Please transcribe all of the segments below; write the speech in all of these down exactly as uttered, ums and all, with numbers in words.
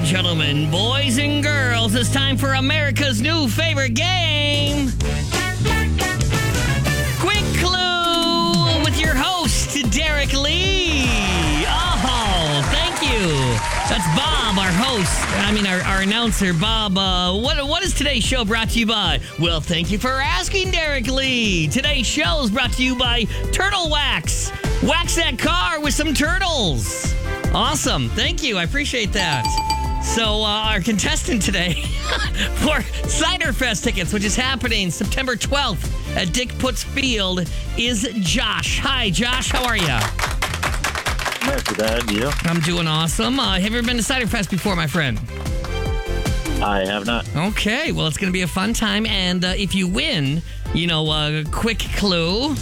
and gentlemen, boys and girls, it's time for America's new favorite game. Quick Clue with your host, Derek Lee. Oh, thank you. That's Bob, our host. I mean, our, our announcer, Bob. Uh, what, what is today's show brought to you by? Well, thank you for asking, Derek Lee. Today's show is brought to you by Turtle Wax. Wax that car with some turtles. Awesome. Thank you. I appreciate that. So, uh, our contestant today for Cider Fest tickets, which is happening September twelfth at Dick Putz Field, is Josh. Hi, Josh. How are you? Not too bad, you? I'm doing awesome. Uh, have you ever been to Cider Fest before, my friend? I have not. Okay. Well, it's going to be a fun time. And uh, if you win, you know, a uh, quick clue,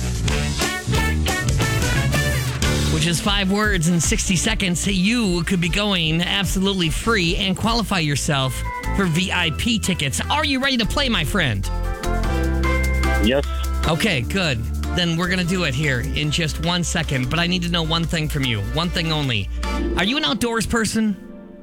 which is five words in sixty seconds, you could be going absolutely free and qualify yourself for V I P tickets. Are you ready to play, my friend? Yes. Okay, good. Then we're going to do it here in just one second. But I need to know one thing from you. One thing only. Are you an outdoors person?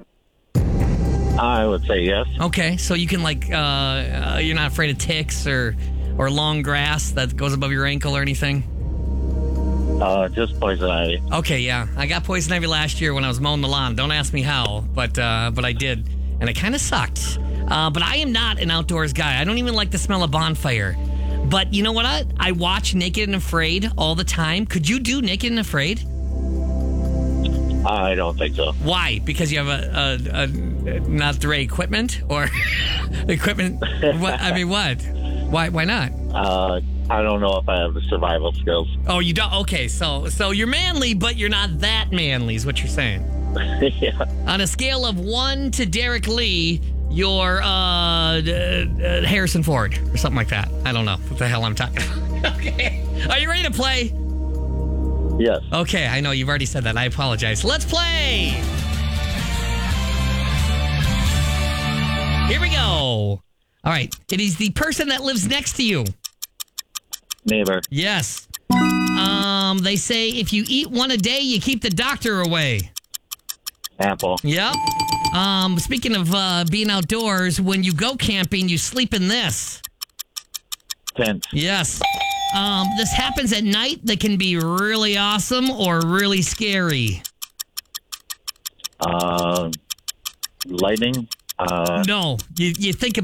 I would say yes. Okay, so you can like, uh, uh, you're not afraid of ticks or, or long grass that goes above your ankle or anything? Uh, just poison ivy. Okay, yeah. I got poison ivy last year when I was mowing the lawn. Don't ask me how, but uh, but I did. And it kind of sucked. Uh, but I am not an outdoors guy. I don't even like the smell of bonfire. But you know what? I, I watch Naked and Afraid all the time. Could you do Naked and Afraid? I don't think so. Why? Because you have a, a, a not the right equipment? Or equipment? What? I mean, what? Why, why not? Uh... I don't know if I have the survival skills. Oh, you don't? Okay, so so you're manly, but you're not that manly is what you're saying. Yeah. On a scale of one to Derek Lee, you're uh, uh, Harrison Ford or something like that. I don't know what the hell I'm talking about. Okay. Are you ready to play? Yes. Okay, I know you've already said that. I apologize. Let's play. Here we go. All right. It is the person that lives next to you. Neighbor. Yes. Um, they say if you eat one a day, you keep the doctor away. Apple. Yep. Um, speaking of uh, being outdoors, when you go camping, you sleep in this. Tent. Yes. Um, this happens at night. That can be really awesome or really scary. Uh, lightning. Uh, No, you, you think